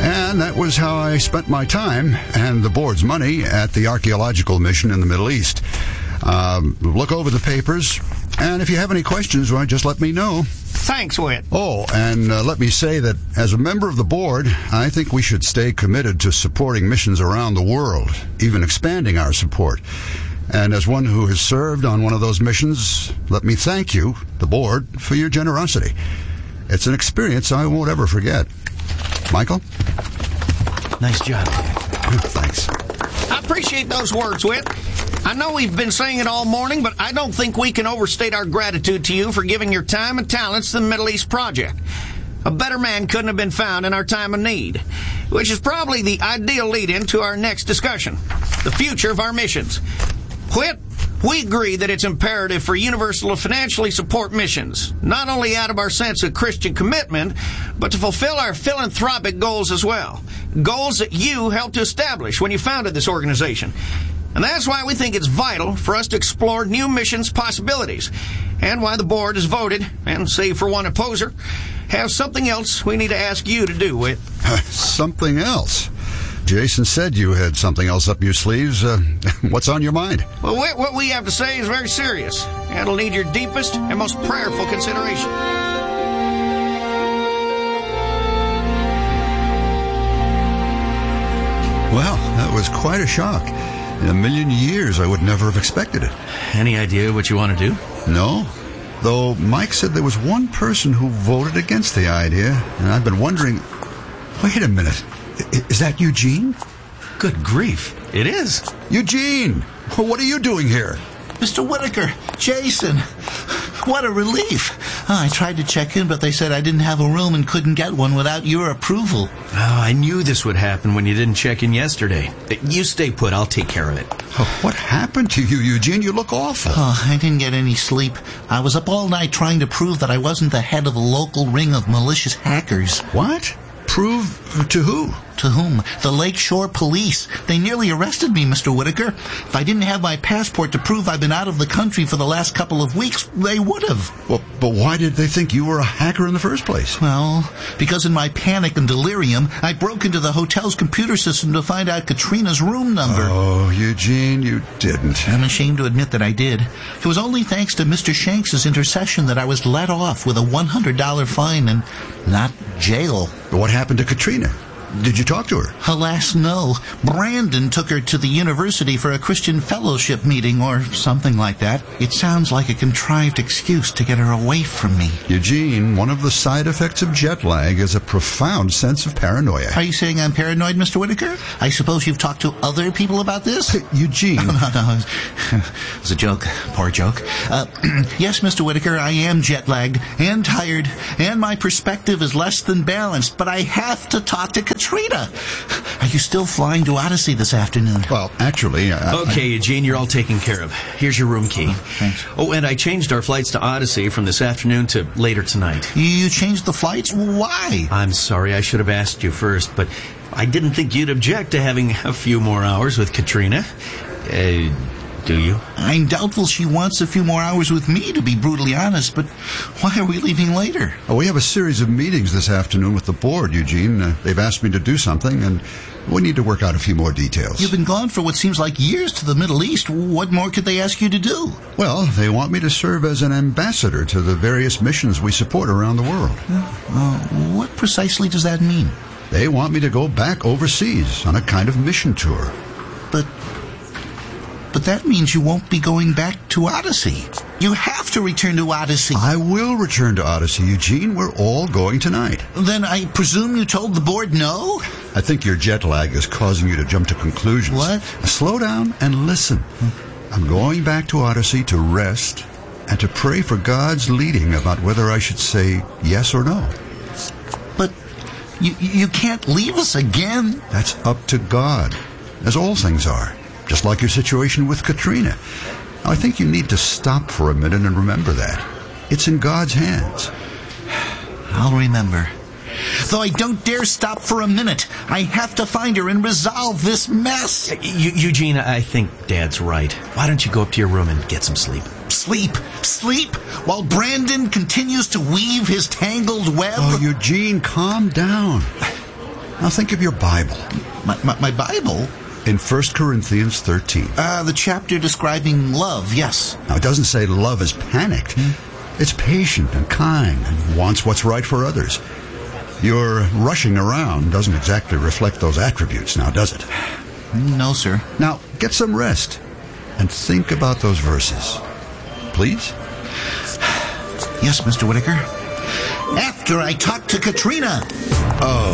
And that was how I spent my time and the board's money at the archaeological mission in the Middle East. Look over the papers, and if you have any questions, well, just let me know. Thanks, Whit. Oh, and let me say that as a member of the board, I think we should stay committed to supporting missions around the world, even expanding our support. And as one who has served on one of those missions, let me thank you, the board, for your generosity. It's an experience I won't ever forget. Michael? Nice job. Thanks. I appreciate those words, Whit. I know we've been saying it all morning, but I don't think we can overstate our gratitude to you for giving your time and talents to the Middle East Project. A better man couldn't have been found in our time of need, which is probably the ideal lead-in to our next discussion, the future of our missions. Whit, we agree that it's imperative for Universal to financially support missions, not only out of our sense of Christian commitment, but to fulfill our philanthropic goals as well, goals that you helped to establish when you founded this organization. And that's why we think it's vital for us to explore new missions possibilities, and why the board has voted, and save for one opposer, have something else we need to ask you to do, Whit. Something else? Jason said you had something else up your sleeves. What's on your mind? Well, Whit, what we have to say is very serious, and it'll need your deepest and most prayerful consideration. Well, that was quite a shock. In a million years, I would never have expected it. Any idea what you want to do? No. Though Mike said there was one person who voted against the idea, and I've been wondering... Wait a minute. Is that Eugene? Good grief. It is. Eugene! What are you doing here? Mr. Whitaker, Jason, what a relief. I tried to check in, but they said I didn't have a room and couldn't get one without your approval. Oh, I knew this would happen when you didn't check in yesterday. You stay put. I'll take care of it. Oh, what happened to you, Eugene? You look awful. Oh, I didn't get any sleep. I was up all night trying to prove that I wasn't the head of a local ring of malicious hackers. What? Prove to who? To whom? The Lakeshore Police. They nearly arrested me, Mr. Whitaker. If I didn't have my passport to prove I've been out of the country for the last couple of weeks, they would have. Well, but why did they think you were a hacker in the first place? Well, because in my panic and delirium, I broke into the hotel's computer system to find out Katrina's room number. Oh, Eugene, you didn't. I'm ashamed to admit that I did. It was only thanks to Mr. Shanks' intercession that I was let off with a $100 fine and not jail. What happened to Katrina? Did you talk to her? Alas, no. Brandon took her to the university for a Christian fellowship meeting or something like that. It sounds like a contrived excuse to get her away from me. Eugene, one of the side effects of jet lag is a profound sense of paranoia. Are you saying I'm paranoid, Mr. Whitaker? I suppose you've talked to other people about this? Eugene. No. It's a joke. Poor joke. Yes, Mr. Whitaker, I am jet-lagged and tired, and my perspective is less than balanced, but I have to talk to Katrina. Are you still flying to Odyssey this afternoon? Well, actually... Okay, Eugene, you're all taken care of. Here's your room key. Thanks. Oh, and I changed our flights to Odyssey from this afternoon to later tonight. You changed the flights? Why? I'm sorry, I should have asked you first, but I didn't think you'd object to having a few more hours with Katrina. Do you? I'm doubtful she wants a few more hours with me, to be brutally honest, but why are we leaving later? We have a series of meetings this afternoon with the board, Eugene. They've asked me to do something, and we need to work out a few more details. You've been gone for what seems like years to the Middle East. What more could they ask you to do? Well, they want me to serve as an ambassador to the various missions we support around the world. What precisely does that mean? They want me to go back overseas on a kind of mission tour. But that means you won't be going back to Odyssey. You have to return to Odyssey. I will return to Odyssey, Eugene. We're all going tonight. Then I presume you told the board no? I think your jet lag is causing you to jump to conclusions. What? Slow down and listen. I'm going back to Odyssey to rest and to pray for God's leading about whether I should say yes or no. But you can't leave us again. That's up to God, as all things are. Just like your situation with Katrina. I think you need to stop for a minute and remember that. It's in God's hands. I'll remember. Though I don't dare stop for a minute. I have to find her and resolve this mess. Eugene, I think Dad's right. Why don't you go up to your room and get some sleep? Sleep? While Brandon continues to weave his tangled web? Oh, Eugene, calm down. Now think of your Bible. My Bible? In 1 Corinthians 13. The chapter describing love, yes. Now, it doesn't say love is panicked. It's patient and kind and wants what's right for others. Your rushing around doesn't exactly reflect those attributes, now does it? No, sir. Now, get some rest and think about those verses. Please? Yes, Mr. Whitaker. After I talk to Katrina. Oh.